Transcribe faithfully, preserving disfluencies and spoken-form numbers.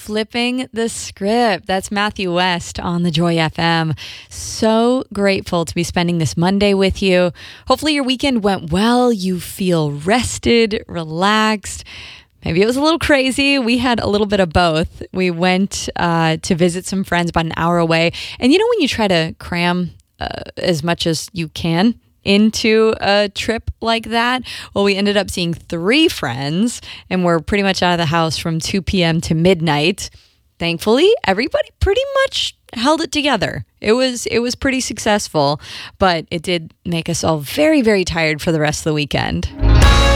Flipping the Script. That's Matthew West on the Joy F M. So grateful to be spending this Monday with you. Hopefully your weekend went well. You feel rested, relaxed. Maybe it was a little crazy. We had a little bit of both. We went uh, to visit some friends about an hour away. And you know when you try to cram uh, as much as you can into a trip like that? Well, we ended up seeing three friends and we're pretty much out of the house from two p.m. to midnight. Thankfully, everybody pretty much held it together. It was it was pretty successful, but it did make us all very, very tired for the rest of the weekend.